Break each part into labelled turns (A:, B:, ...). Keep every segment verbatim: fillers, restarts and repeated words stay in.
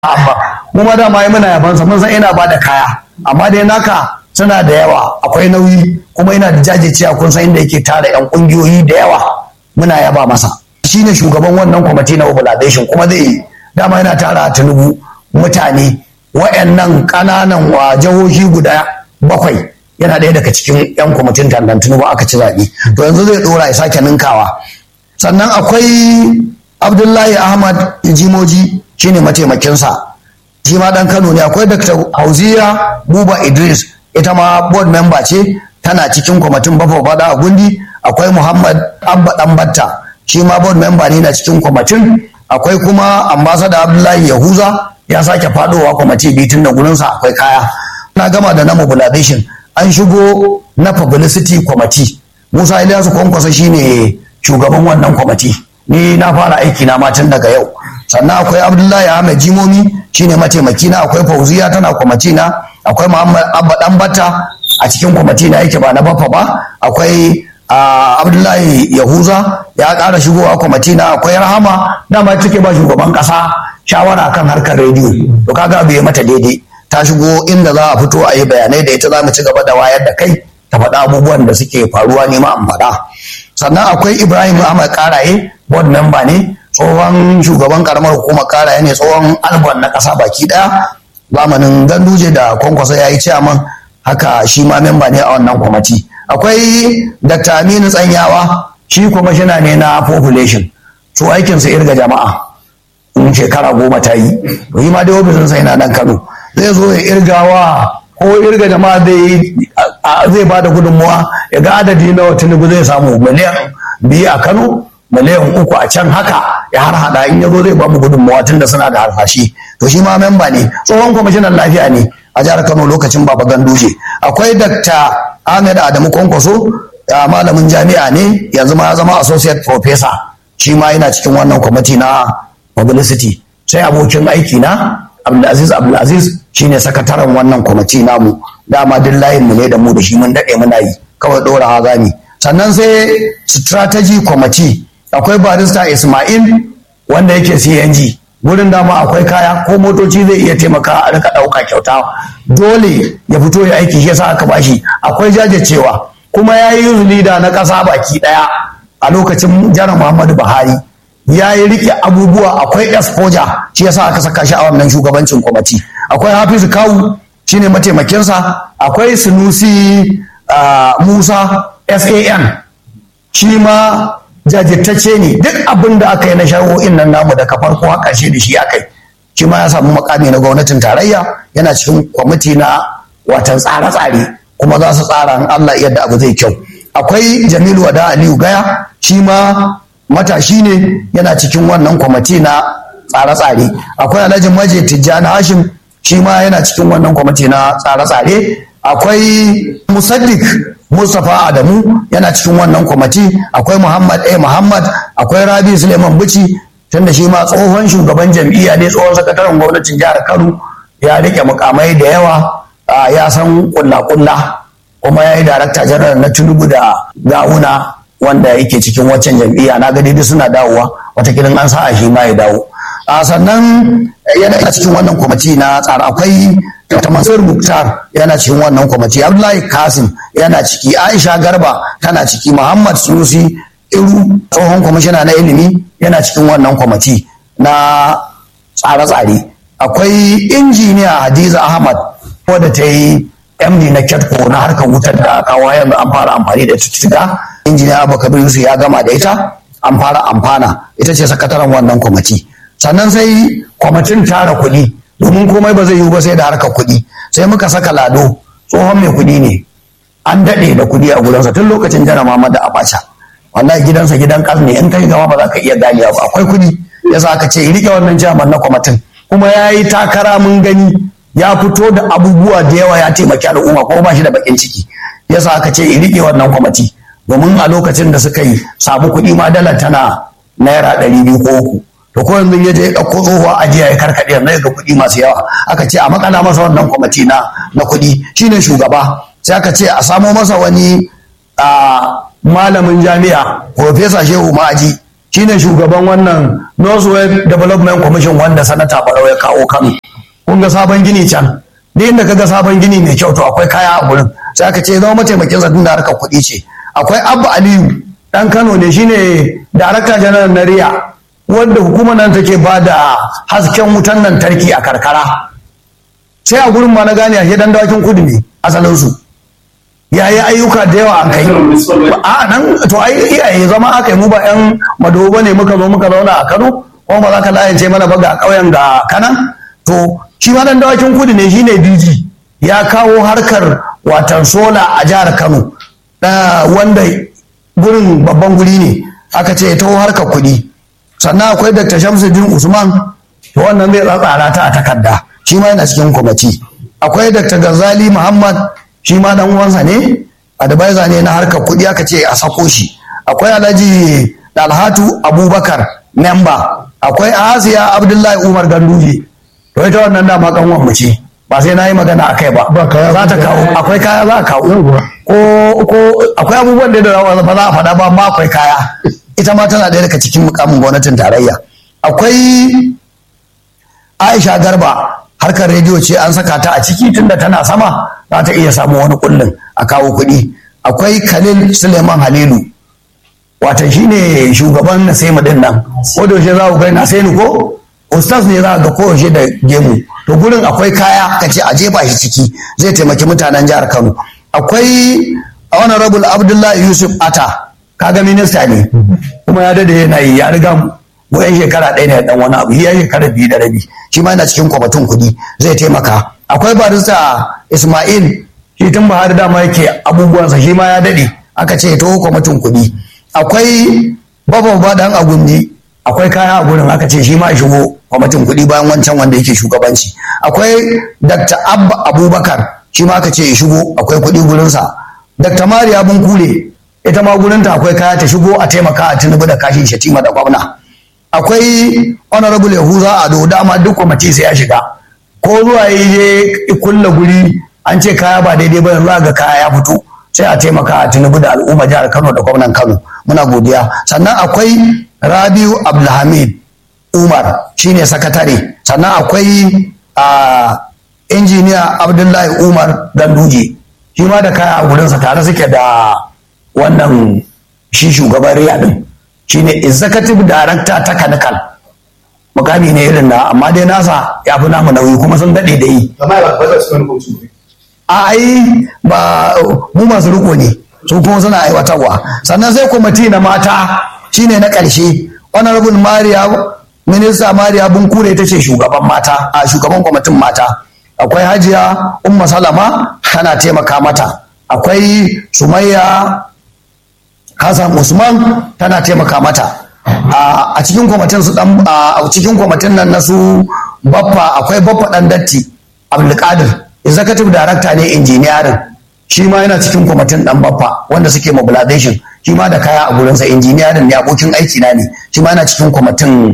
A: abba mu ma dama muna yaban sa mun san ina ba da kaya amma dai naka suna da yawa akwai nauyi kuma ina da jajircewa kun san inda yake tara yan kungiyoyi da yawa muna yaba masa shine shugaban wannan kwamiti na mobilization kuma zai dama yana tara tunubu mutane wayannan kananan wa jihohi guda bakwai yana ɗaya daga cikin yan kwamitin tantan tunubu aka ci zaɓe to yanzu zai dora ya sake ninkawa sannan akwai Abdullahi Ahmad Jimoji shine mataimakinsa shi ma dan Kano ne akwai Dr. Hauziya Buba Idris ita ma board member ce tana cikin kwamitin Baffa Fada a Gundi akwai Muhammad Abba Dambatta shi ma board member ne na cikin kwamitin akwai kuma ambassador Abdullahi Yahuza ya sake fadowa kwamiti bitin da gurinsa akwai kaya na gama da na mobilization an shigo na publicity committee Musa Ilyasu Kwankwasa shine shugaban wannan kwamiti ni na fara aiki na matan daga yau sannan akwai Abdullahi Ahmed Jimomi shine mataimaki na akwai Fauziya tana kwamiti na akwai Muhammad Abba Dambata a cikin kwamiti na yake ba na Baffa ba akwai Abdullahi Yahuza ya ƙara shigowa kwamiti na akwai Rahama dama take ba shugaban ƙasa shawara kan harkar rediyo to kaga abu ya mata daidai ta shigo inda za a fito a yi bayanai da ita za mu ci gaba da wayar da kai ta faɗa abubuwan da suke faruwa ne ma an faɗa sannan akwai Ibrahim Ahmad Karaye board member ne tsohon shugaban karamar hukumar Karaye ne tsohon alban na ƙasa baki ɗaya zamanin Ganduje da Kwankwasa ya yi ciyaman haka shi ma memba ne a wannan kwamiti akwai Dr. Aminu Tsanyawa shi kwamishina ne na population su aikinsa irga jama'a in shekara goma ta yi to yi ma dai ofisin sai na nan Kano zai zo ya irgawa ko irga jama'a zai ba da gudunmuwa ya ga adadi na Tinubu zai samu miliyan biyu a Kano miliyan uku a can haka ya har hada in ya zo zai ba mu gudunmuwa tun da suna da harfashi to shi ma memba ne tsohon kwamishinan lafiya ne a jihar Kano lokacin Baba Ganduje akwai Dr. Ahmed Adamu Kwankwaso malamin jami'a ne yanzu ma ya zama associate professor shi ma yana cikin wannan kwamiti na publicity sai abokin aiki na Abdulaziz Abdulaziz shine sakataren wannan kwamiti namu dama duk layin mu ne da mu da shi mun dade muna yi kawai dora hazami sannan sai strategy committee akwai barista Ismail wanda yake C N G gurin dama akwai kaya ko motoci zai iya taimaka a rika dauka kyauta dole ya fito ya aiki shi yasa aka bashi akwai jajircewa kuma ya yi youth leader na kasa baki daya a lokacin Janar Muhammadu Buhari ya yi rike abubuwa akwai exposure shi yasa aka saka shi a wannan shugabancin kwamiti akwai Hafizu Kawu shine mataimakinsa akwai Sunusi uh, Musa S A N shi ma jajirtacce ne duk abin da aka yi na shari'o'in nan namu daga farko har ƙarshe da shi aka yi shi ma ya samu makami na gwamnatin tarayya yana cikin kwamiti na watan tsare-tsare kuma za su tsara in Allah yadda abu zai kyau akwai Jamilu Wada Aliyu Gaya shi ma matashi ne yana cikin wannan kwamiti na tsare-tsare akwai Alhaji Maje Tijjani Hashim shi ma yana cikin wannan kwamiti na tsare-tsare akwai Musaddiq Mustapha Adamu yana cikin wannan kwamiti akwai Muhammad A Muhammad akwai Rabi Suleiman Bichi tunda shi ma tsohon shugaban jam'iyya ne tsohon sakataren gwamnatin jihar Kano ya rike mukamai da yawa ya san kulla-kulla kuma ya yi darakta janar na Tinubu da Gawuna wanda yake cikin waccan jam'iyya na gani duk suna dawowa watakilin an sa a shi ma ya dawo a sannan yana cikin wannan kwamiti na tsara akwai ta Mansur Muktar yana cikin wannan kwamiti Abdullahi Kasim yana ciki Aisha Garba tana ciki Muhammad Sunusi Iru tsohon kwamishina na ilimi yana cikin wannan kwamiti na tsare-tsare akwai injiniya Hadiza Ahmad wadda ta yi M D na Ketco na harkar wutar da kawo yanzu an fara amfani da tuttuka injiniya Abubakar Yusuf ya gama da ita an fara amfana ita ce sakataren wannan kwamiti sannan sai kwamitin tara kuɗi domin komai ba zai yiwu ba sai da harkar kuɗi sai muka saka Lado tsohon mai kuɗi ne an daɗe da kuɗi a gudansa tun lokacin Janar Muhammadu Abacha wallahi gidansa gidan ƙas ne in kai gama ba za ka iya ganewa ba akwai kuɗi yasa aka ce rike wannan jaman na kwamitin kuma ya yi takara mun gani ya fito da abubuwa da yawa ya taimaki al'umma kuma ba shi da bakin ciki yasa aka ce rike wannan kwamiti domin a lokacin da suka yi samu kuɗi ma dala tana naira ɗari biyu ko uku to ko yanzu ya je ya ɗauko tsohuwa ajiya ya karkaɗe yanzu ga kuɗi masu yawa aka ce a makala masa wannan kwamiti na na kuɗi shine shugaba sai aka ce a samo masa wani malamin jami'a Profesa Shehu Ma'aji shine shugaban wannan Northwest Development Commission wanda sanata Barau ya kawo Kano. Kun ga sabon gini can, ne inda kaga sabon gini mai kyau to akwai kaya a gurin. Sai aka ce zama mataimakin sa tun da harkar kuɗi ce. Akwai Abba Aliyu dan Kano ne, shine darakta janar na riya wanda hukumar nan take ba da hasken wutan lantarki a karkara. Sai a gurin ma na gane a dan dawakin kudu ne asalin su. Yayi ayyuka da yawa an kai. A nan to ai iyaye zama aka yi, mu ba yan madoba ne muka zo muka zauna a Kano, kuma ba za ka layance mana ba ga ƙauyen ga Kanan. To shi ma dan dawakin kudu ne, shine D G ya kawo harkar watan sola a jihar Kano, wanda gurin babban guri ne aka ce ya taho harkar kuɗi. Sannan akwai Dr. Shamsuddin Usman, to wannan zai tsatsara ta a takarda, shi ma yana cikin kwamiti. Akwai Dr. Gazali Muhammad, shi ma dan uwansa ne, advisor ne na harkar kuɗi, aka ce a sako shi. Akwai Alhaji Dalhatu Abubakar, member. Akwai Asiya Abdullahi Umar Ganduje, to ita wannan dama kanwan mu ce, ba sai na yi magana a kai ba, za ta kawo, akwai kaya za a kawo, ko ko akwai abubuwan da ba za a faɗa ba, amma akwai kaya. Ita ma tana ɗaya daga cikin mukamin gwamnatin tarayya. Akwai Aisha Garba, harkar rediyo ce an saka ta a ciki, tunda tana sama za ta iya samu wani kullum a kawo kuɗi. Akwai Khalil Suleiman Halilu, wata shine shugaban Nasema din nan, ko da yaushe za ku ga Nasenu ko ustaz ne za ga koyaushe da gemu, to gurin akwai kaya ka ce a jefa shi ciki, zai taimaki mutanen jihar Kano. Akwai honorable Abdullahi Yusuf Ata, kaga minista ne kuma ya dade yana yi, ya riga mu yan shekara ɗaya ne dan wani abu, ya shekara biyu da rabi, shi ma yana cikin kwamitin kuɗi, zai taimaka. Akwai barista Ismail, shi tun Buhari dama yake abubuwansa, shi ma ya dade, aka ce to kwamitin kuɗi. Akwai Baba Badan Agundi, akwai kaya a gurin, aka ce shi ma ya shigo kwamitin kuɗi bayan wancan wanda yake shugabanci. Akwai Dr. Abba Abubakar, shi ma aka ce ya shigo, akwai kuɗi gurinsa. Dr. Mariya Bunkure, ita ma gurinta akwai kaya, ta shigo a taimaka a Tinubu da kashin Shatima da gwamna. Akwai honorable Yahuza Ado, dama duk kwamiti sai ya shiga, ko zuwa yi je kulla guri an ce kaya ba daidai ba, yanzu ga kaya ya fito, sai a taimaka a Tinubu da al'umma jihar Kano da gwamnan Kano, muna godiya. Sannan akwai Rabiu Abdulhamid Umar, shine sakatare. Sannan akwai a injiniya Abdullahi Umar Ganduje, shi ma da kaya a gurinsa, tare suke da wannan shi shugaban riya din, shine executive director technical, mukami ne irin da, amma dai nasa ya fi namu nauyi kuma sun daɗe da yi. A ai ba mu masu riko ne, su kuma suna aiwatarwa. Sannan sai kwamiti na mata, shine na ƙarshe, honorable Mariya, minista Mariya Bunkure ita ce shugaban mata, a shugaban kwamitin mata. Akwai Hajiya Umma Salama, tana taimaka mata. Akwai Sumayya Hassan Usman, tana taimaka mata. A cikin kwamitin su dan a cikin kwamitin nan na su Baffa, akwai Baffa Dan Datti Abdulkadir, executive director ne engineering, shi ma yana cikin kwamitin dan Baffa wanda suke mobilization, shi ma da kaya a gurinsa, engineering ne, abokin aiki na ne, shi ma yana cikin kwamitin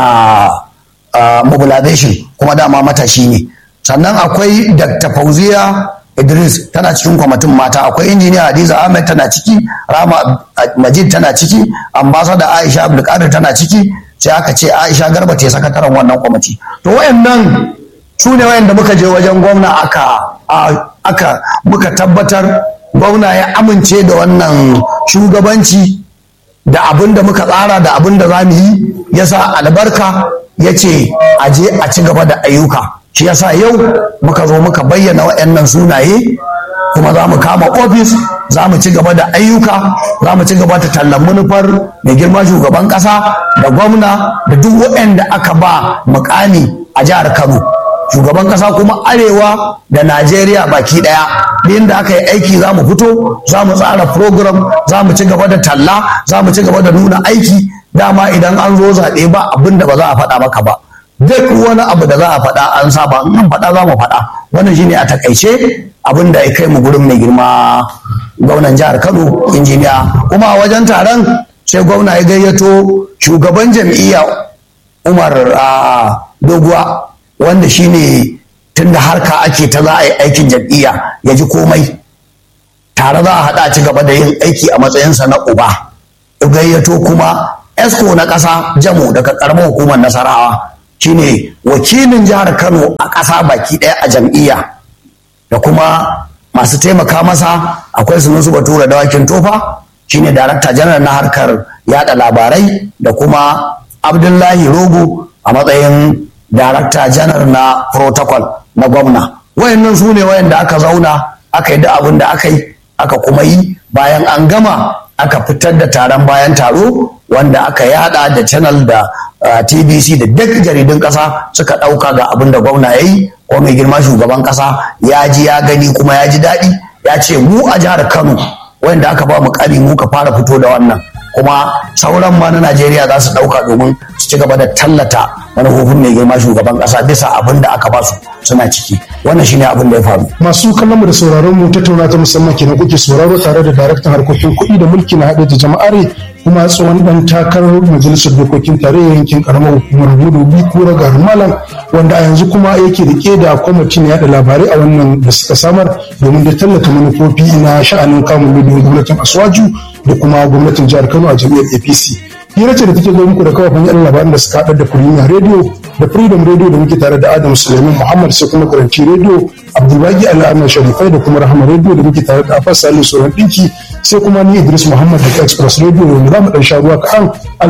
A: mobilization, kuma dama matashi ne. Sannan akwai Dr. Fauziya Idris, tana cikin kwamitin mata. Akwai injiniya Hadiza Ahmed, tana ciki. Rama Majid tana ciki. Ambassador Aisha Abdulkadir tana ciki. Sai aka ce Aisha Garba ta sakataren wannan kwamiti. To wayannan su ne wayanda muka je wajen gwamna aka aka muka tabbatar gwamna ya amince da wannan shugabanci da abin da muka tsara da abin da za mu yi, ya sa albarka, ya ce a je a ci gaba da ayyuka. Shi ya sa yau muka zo muka bayyana waɗannan sunaye, kuma za mu kama ofis, za mu ci gaba da ayyuka, za mu ci gaba da tallan manufar mai girma shugaban ƙasa da gwamna da duk waɗanda aka ba mukami a jihar Kano. Shugaban ƙasa kuma arewa da Najeriya baki ɗaya, inda aka yi aiki za mu fito, za mu tsara program, za mu ci gaba da talla, za mu ci gaba da nuna aiki. Dama idan an zo zaɓe ba abin da ba za a faɗa maka ba, duk wani abu da za a faɗa an saba, in an faɗa za mu faɗa. Wannan shine a takaice abin da ya kai mu gurin mai girma gwamnan jihar Kano, injiniya. Kuma a wajen taron sai gwamna ya gayyato shugaban jam'iyya Umar Doguwa, wanda shine tun da harka ake ta za a yi aikin jam'iyya, ya ji komai tare za a haɗa ci gaba da yin aiki a matsayinsa na uba. Ya gayyato kuma esco na ƙasa jamo daga ƙaramar hukumar Nasarawa shine wakilin jihar Kano a ƙasa baki ɗaya a jam'iyya, da kuma masu taimaka masa akwai Sunusu Bature Dawakin Tofa shine darakta janar na harkar yada labarai, da kuma Abdullahi Rogo a matsayin darakta janar na protocol na gwamna. Wayannan su ne wayanda aka zauna aka yi da abin da aka yi, aka kuma yi bayan an gama aka fitar da taron bayan taro wanda aka yada da channel da uh, T B C da duk jaridun kasa suka dauka ga abin da gwamna yayi, ko mai girma shugaban kasa ya ji ya gani kuma ya ji daɗi, ya ce mu a jihar Kano wanda aka ba mu kari mu ka fara fito da wannan, kuma sauran ma na Najeriya za su dauka domin su ci gaba da tallata manufofin mai girma shugaban kasa bisa abin da aka ba su suna ciki. Wannan shine abin da ya faru.
B: Masu kallon mu da sauraron mu tattauna ta musamman kenan kuke sauraro tare da daraktan harkokin kuɗi da mulki na haɗe da jama'are kuma tsohon dan takarar majalisar dokokin tarayyar yankin karamar hukumar Madobi Kura Garin Malam, wanda a yanzu kuma yake rike da kwamitin yaɗa labarai a wannan da suka samar domin da tallata manufofi na sha'anin kamun ludin gwamnatin Asuwaju da kuma gwamnatin jihar Kano a jam'iyyar A P C. Hira ce da take zo muku da kafafen yaɗa labaran da suka haɗar da Premier Radio da Freedom Radio da muke tare da Adam Suleiman Muhammad, sai kuma Garanti Radio, Abdulbaki Al'amma Sharifai da kuma Rahama Radio da muke tare da Abbas Salisu Soran Dinki, sai kuma ni Idris Muhammad da Express Radio wanda za mu ɗan sha ruwa kaɗan.